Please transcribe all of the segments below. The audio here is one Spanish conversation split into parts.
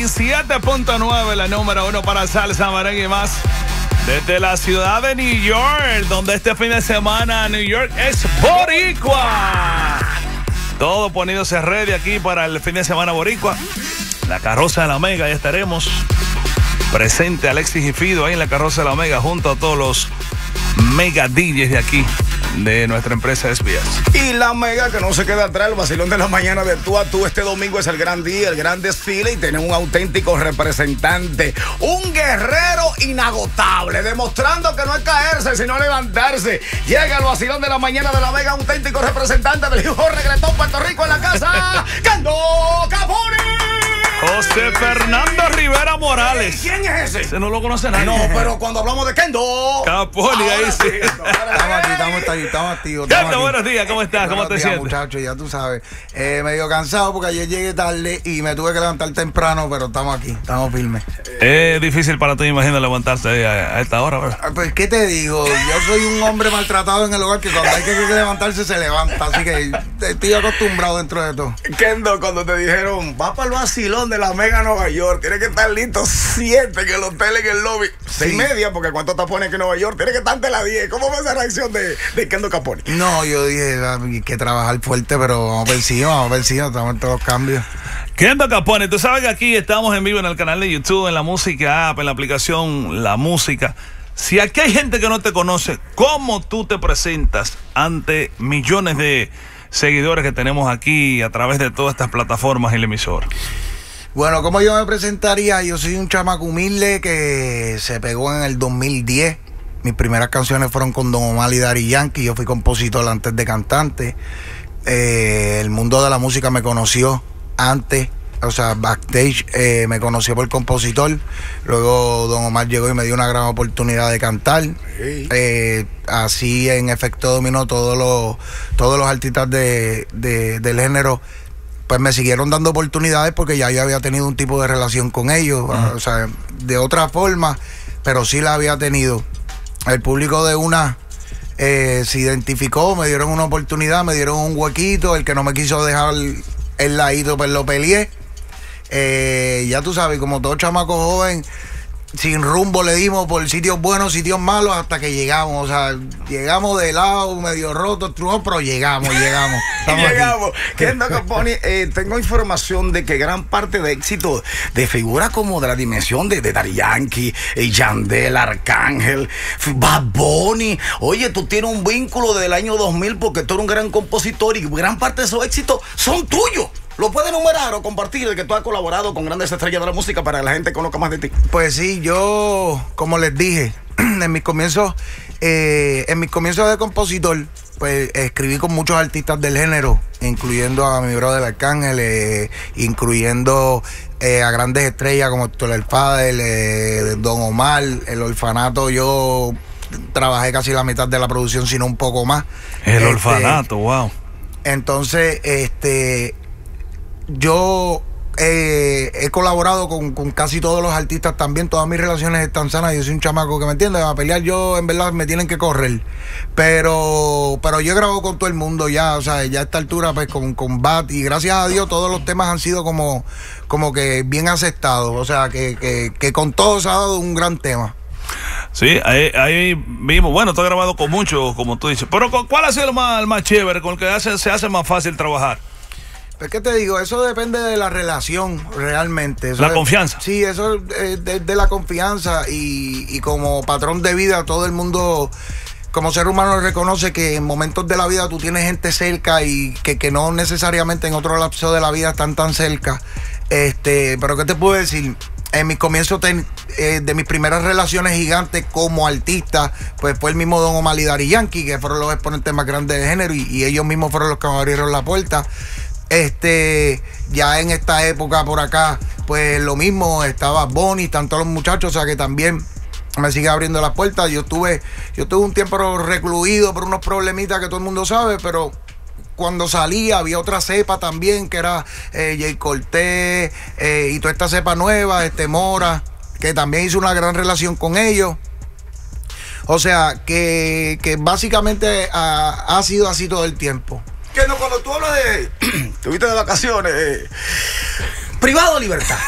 97.9, la número 1 para salsa, merengue y más. Desde la ciudad de New York, donde este fin de semana New York es boricua. Todo poniéndose ready aquí para el fin de semana boricua. La carroza de la Mega, ya estaremos. Presente Alexis y Fido ahí en la carroza de la Mega junto a todos los mega DJs de aquí, de nuestra empresa SBS. Y la Mega que no se queda atrás, el vacilón de la mañana de tú a tú. Este domingo es el gran día, el gran desfile y tenemos un auténtico representante, un guerrero inagotable, demostrando que no es caerse, sino levantarse. Llega el vacilón de la mañana de la Mega, auténtico representante del hijo reggaetón Puerto Rico en la casa, Kendo Capone. José Fernando Rivera Morales. ¿Quién es ese? Ese no lo conoce nadie. No, pero cuando hablamos de Kendo Capone, ahí sí. Estamos activos. Kendo, buenos días, ¿cómo estás? ¿Cómo te sientes? Muchachos, ya tú sabes. Medio cansado porque ayer llegué tarde y me tuve que levantar temprano, pero estamos aquí, estamos firmes. Es difícil para ti, imagino, levantarse a esta hora, ¿verdad? Pues, ¿qué te digo? Yo soy un hombre maltratado en el hogar que cuando hay que levantarse se levanta, así que estoy acostumbrado dentro de todo. Kendo, cuando te dijeron, va para el vacilón de la Mega Nueva York, tienes que estar listo 7 en el hotel, en el lobby, 6:30, porque cuánto tapones que en Nueva York, tienes que estar ante las 10. ¿Cómo fue esa reacción de Kendo Capone? No, yo dije, hay que trabajar fuerte, pero vamos a ver si estamos en todos los cambios. Kendo Capone, tú sabes que aquí estamos en vivo en el canal de YouTube, en la música app, en la aplicación La Música. Si aquí hay gente que no te conoce, ¿cómo tú te presentas ante millones de seguidores que tenemos aquí a través de todas estas plataformas y el emisor? Bueno, ¿cómo yo me presentaría? Yo soy un chamaco humilde que se pegó en el 2010. Mis primeras canciones fueron con Don Omar y Daddy Yankee. Yo fui compositor antes de cantante. El mundo de la música me conoció antes, o sea, backstage me conoció por compositor. Luego Don Omar llegó y me dio una gran oportunidad de cantar. Así en efecto dominó todos los artistas del género. Pues me siguieron dando oportunidades porque ya yo había tenido un tipo de relación con ellos. O sea, de otra forma, pero sí la había tenido. El público de una se identificó, me dieron una oportunidad, me dieron un huequito. El que no me quiso dejar el ladito, pues lo peleé. Ya tú sabes, como todo chamaco joven, sin rumbo le dimos por sitios buenos, sitios malos, hasta que llegamos. O sea, llegamos de lado, medio roto, pero llegamos. Llegamos. Kendo Capone, tengo información de que gran parte de éxito de figuras como de la dimensión de Daddy Yankee, Yandel, Arcángel, Bad Bunny. Oye, tú tienes un vínculo del año 2000 porque tú eres un gran compositor y gran parte de esos éxitos son tuyos. ¿Lo puedes enumerar o compartir de que tú has colaborado con grandes estrellas de la música para que la gente conozca más de ti? Pues sí, yo, como les dije, en mis comienzos de compositor, pues escribí con muchos artistas del género, incluyendo a mi brother Arcángel, incluyendo a grandes estrellas como Héctor el Father, Don Omar, El Orfanato. Yo trabajé casi la mitad de la producción, sino un poco más. El Orfanato, wow. Entonces, yo he colaborado con casi todos los artistas también. Todas mis relaciones están sanas. Yo soy un chamaco que me entiende. A pelear yo, en verdad, me tienen que correr. Pero yo he grabado con todo el mundo ya. O sea, ya a esta altura, pues con Bat. Y gracias a Dios, todos los temas han sido como que bien aceptados. O sea, que con todos ha dado un gran tema. Sí, ahí vimos. Bueno, tú has grabado con muchos, como tú dices. Pero ¿cuál ha sido el más chévere, con el que se hace más fácil trabajar? Es que te digo, eso depende de la relación realmente. Eso la confianza. Sí, eso es de la confianza y como patrón de vida todo el mundo como ser humano reconoce que en momentos de la vida tú tienes gente cerca y que no necesariamente en otro lapso de la vida están tan cerca. Pero ¿qué te puedo decir? En mis comienzos de mis primeras relaciones gigantes como artista, pues fue el mismo Don Omar y Daddy Yankee, que fueron los exponentes más grandes de género y ellos mismos fueron los que me abrieron la puerta. Ya en esta época por acá, pues lo mismo, estaba Bonnie, están todos los muchachos, o sea que también me sigue abriendo las puertas. Yo tuve un tiempo recluido por unos problemitas que todo el mundo sabe, pero cuando salía había otra cepa también, que era Jay Cortés, y toda esta cepa nueva, Mora, que también hizo una gran relación con ellos. O sea, que básicamente ha sido así todo el tiempo. Que no, cuando tú hablas de... Tuviste de vacaciones... privado o libertad.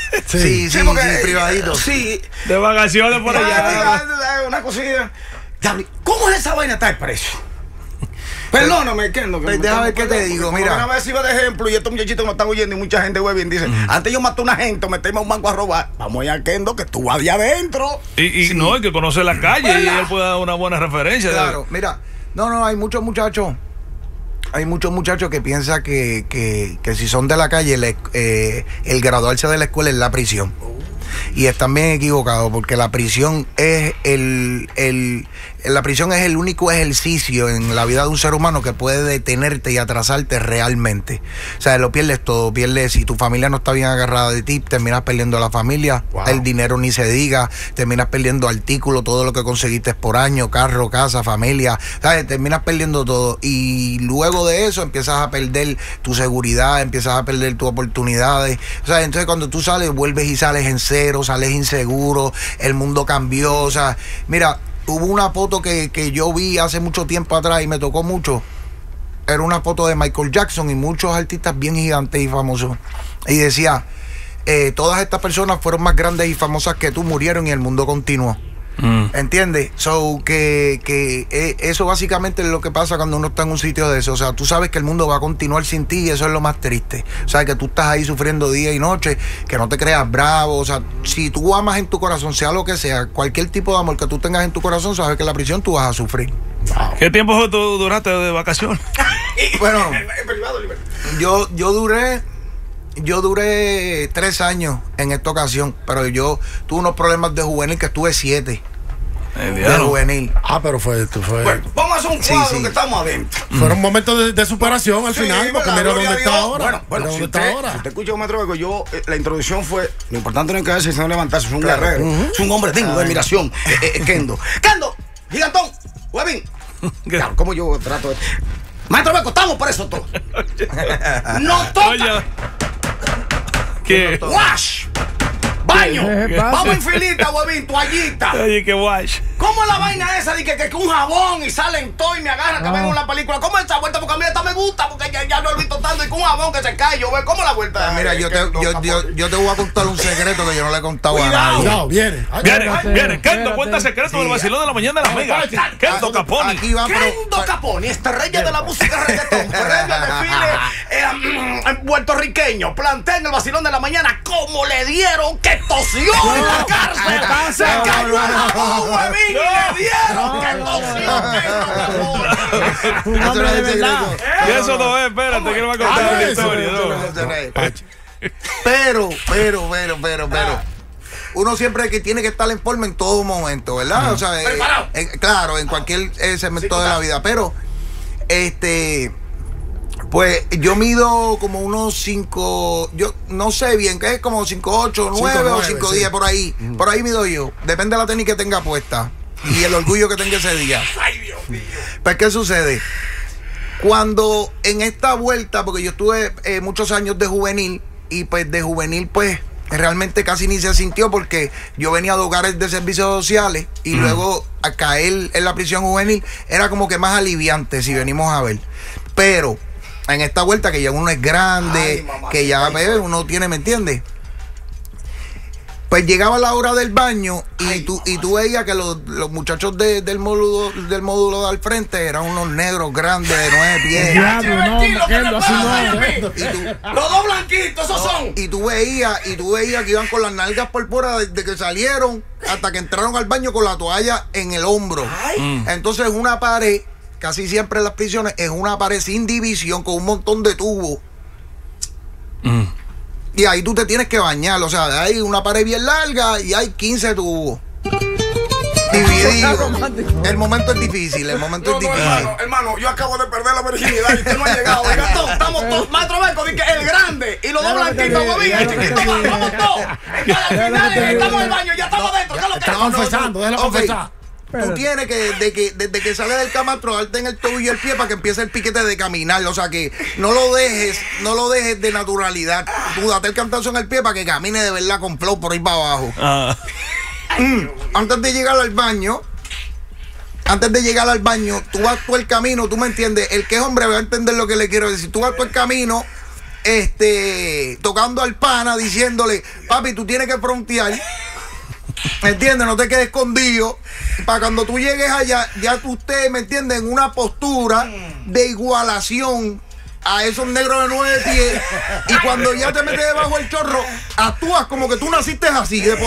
Sí, privadito. Sí. De vacaciones por allá. Una cosilla. ¿Cómo es esa vaina está el precio? Perdóname, Kendo. Déjame ver qué te digo, mira. A ver si va de ejemplo y estos muchachitos me están oyendo y mucha gente bien dice, antes yo maté a una gente o metíme a un banco a robar. Vamos allá, Kendo, que tú vas de adentro. Y no, hay que conocer la calle y él puede dar una buena referencia. Claro, mira. No, hay muchos muchachos. Hay muchos muchachos que piensan que si son de la calle, el graduarse de la escuela es la prisión. Y están bien equivocados, porque la prisión es la prisión es el único ejercicio en la vida de un ser humano que puede detenerte y atrasarte realmente. O sea, lo pierdes todo, si tu familia no está bien agarrada de ti, terminas perdiendo la familia, el dinero ni se diga, terminas perdiendo artículos, todo lo que conseguiste por año, carro, casa, familia, ¿sabes? Terminas perdiendo todo. Y luego de eso empiezas a perder tu seguridad, empiezas a perder tus oportunidades. O sea, entonces cuando tú sales, vuelves y sales en cero, sales inseguro, el mundo cambió. O sea, mira, hubo una foto que yo vi hace mucho tiempo atrás y me tocó mucho. Era una foto de Michael Jackson y muchos artistas bien gigantes y famosos. Y decía, todas estas personas fueron más grandes y famosas que tú, murieron y el mundo continuó. ¿Entiendes? So, que eso básicamente es lo que pasa cuando uno está en un sitio de eso. O sea, tú sabes que el mundo va a continuar sin ti y eso es lo más triste. O sea, que tú estás ahí sufriendo día y noche, que no te creas bravo. O sea, si tú amas en tu corazón, sea lo que sea, cualquier tipo de amor que tú tengas en tu corazón, sabes que en la prisión tú vas a sufrir. Wow. ¿Qué tiempo tú duraste de vacaciones? Bueno, yo duré 3 años en esta ocasión, pero yo tuve unos problemas de juvenil que estuve 7 de juvenil. Pero fue. Bueno, vamos a hacer un cuadro que estamos adentro. Fueron momentos de superación al final, porque mira dónde está ahora. Bueno, si usted escucha un metro, la introducción fue, lo importante no es caerse, sino levantarse, es un guerrero, es un hombre digno de admiración, Kendo, gigantón, Webin. Claro, como yo trato de... Maestro Beco, estamos por eso todos. No toca. ¿Qué? Wash. Baño. Vamos en filita, Webin, toallita. Oye, qué wash. ¿Cómo es la vaina esa de que un jabón y salen todo y me agarra que vengo en la película? ¿Cómo es esa vuelta? Porque a mí esta me gusta, porque ya no lo he visto tanto y con un jabón que se cae. Yo veo cómo la vuelta. Mira, yo te voy a contar un secreto que yo no le he contado a nadie. Cuidado, Viene. Kendo cuenta secreto del vacilón de la mañana de la Mega. Kendo Caponi. Kendo Caponi, estrella de la música reggaetón, premio desfile puertorriqueño, plantea en el vacilón de la mañana como le dieron que tosió en la cárcel. Se cayó el jabón, Webin. Le dieron que Un hombre de verdad. Y eso no es, espérate, que no va a contar la historia. Pero uno siempre que tiene que estar en forma en todo momento, ¿verdad? O sea, claro, en cualquier segmento de la vida. Pero, pues yo mido como unos 5, yo no sé bien, que es como 5'8", 9 o 5'10", por ahí. Por ahí mido yo. Depende de la técnica que tenga puesta y el orgullo que tenga ese día. Ay, Dios mío. Pues, ¿qué sucede? Cuando en esta vuelta, porque yo estuve muchos años de juvenil, y pues de juvenil, pues realmente casi ni se sintió, porque yo venía de hogares de servicios sociales y luego a caer en la prisión juvenil era como que más aliviante, si venimos a ver. Pero en esta vuelta, que ya uno es grande, que ya uno tiene, ¿me entiendes? Pues llegaba la hora del baño y tú veías que los muchachos del módulo de al frente eran unos negros grandes de 9 pies. Los dos blanquitos, esos son. Y tú veías que iban con las nalgas por fuera desde que salieron hasta que entraron al baño con la toalla en el hombro. Entonces una pared, casi siempre en las prisiones, es una pared sin división con un montón de tubos. Y ahí tú te tienes que bañar. O sea, hay una pared bien larga y hay 15 tubos divididos. El momento es difícil, Hermano, yo acabo de perder la virginidad y usted no ha llegado. Gastón, estamos todos. Maestro Beco, dice que el grande y los dos blanquitos, el chiquito, vamos todos. Al final estamos en el baño, ya estamos dentro. Estamos confesando, déjalo confesar. Tú tienes que, desde que sales del camastro, darte en el tobillo y el pie para que empiece el piquete de caminar. O sea, que no lo dejes de naturalidad. Tú date el cantazo en el pie para que camine de verdad con flow por ahí para abajo. Antes de llegar al baño, tú vas por el camino, tú me entiendes. El que es hombre va a entender lo que le quiero decir. Tú vas por el camino, tocando al pana, diciéndole, papi, tú tienes que frontear. ¿Me entiendes? No te quedes escondido. Para cuando tú llegues allá, ya tú estés, ¿me entiendes? En una postura de igualación a esos negros de 9 pies. Y cuando ya te metes debajo del chorro, actúas como que tú naciste así.